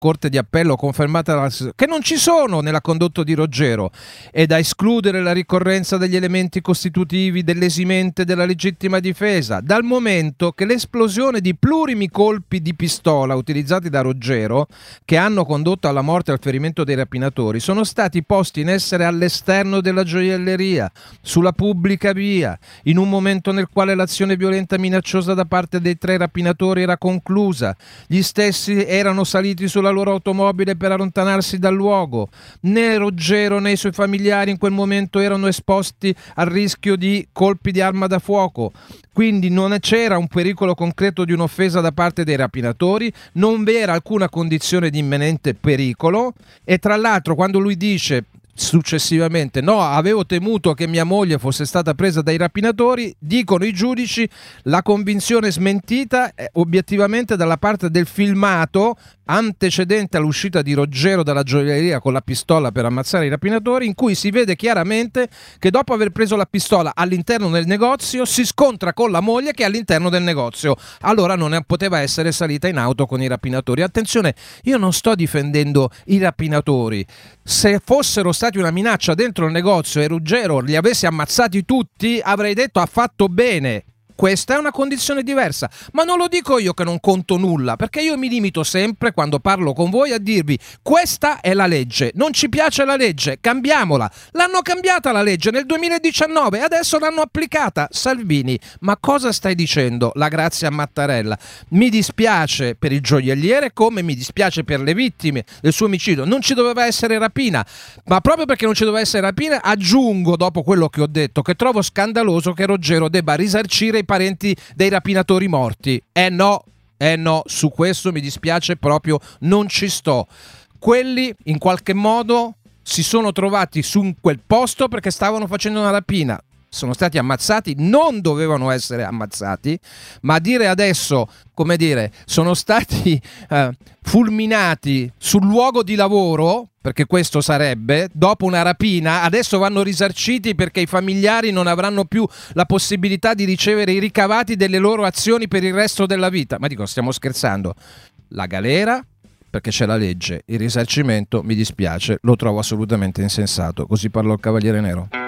Corte di Appello confermata che non ci sono nella condotta di Roggero, è da escludere la ricorrenza degli elementi costitutivi dell'esimente della legittima difesa, dal momento che l'esplosione di plurimi colpi di pistola utilizzati da Roggero, che hanno condotto alla morte e al ferimento dei rapinatori, sono stati posti in essere all'esterno della gioielleria, sulla pubblica via, in un momento nel quale l'azione violenta minacciosa da parte dei 3 rapinatori era conclusa. Gli stessi erano saliti sulla loro automobile per allontanarsi dal luogo. Né Roggero né i suoi familiari in quel momento erano esposti al rischio di colpi di arma da fuoco. Quindi non c'era un pericolo concreto di un'offesa da parte dei rapinatori, non vi era alcuna condizione di imminente pericolo, e tra l'altro quando lui dice successivamente no, avevo temuto che mia moglie fosse stata presa dai rapinatori, dicono i giudici la convinzione smentita obiettivamente dalla parte del filmato antecedente all'uscita di Roggero dalla gioielleria con la pistola per ammazzare i rapinatori, in cui si vede chiaramente che dopo aver preso la pistola all'interno del negozio si scontra con la moglie che è all'interno del negozio. Allora non poteva essere salita in auto con i rapinatori. Attenzione, io non sto difendendo i rapinatori. Se fossero stati una minaccia dentro il negozio e Roggero li avesse ammazzati tutti, avrei detto ha fatto bene. Questa è una condizione diversa, ma non lo dico io che non conto nulla, perché io mi limito sempre, quando parlo con voi, a dirvi questa è la legge, non ci piace la legge, cambiamola. L'hanno cambiata la legge nel 2019, adesso l'hanno applicata. Salvini, ma cosa stai dicendo? La Grazia Mattarella. Mi dispiace per il gioielliere come mi dispiace per le vittime del suo omicidio. Non ci doveva essere rapina, ma proprio perché non ci doveva essere rapina, aggiungo, dopo quello che ho detto, che trovo scandaloso che Roggero debba risarcire i parenti dei rapinatori morti. No, su questo mi dispiace proprio, non ci sto. Quelli in qualche modo si sono trovati su quel posto perché stavano facendo una rapina, sono stati ammazzati, non dovevano essere ammazzati, ma dire adesso, come dire, sono stati fulminati sul luogo di lavoro, perché questo sarebbe, dopo una rapina, adesso vanno risarciti perché i familiari non avranno più la possibilità di ricevere i ricavati delle loro azioni per il resto della vita. Ma dico, stiamo scherzando? La galera, perché c'è la legge, il risarcimento, mi dispiace, lo trovo assolutamente insensato. Così parlò il Cavaliere Nero.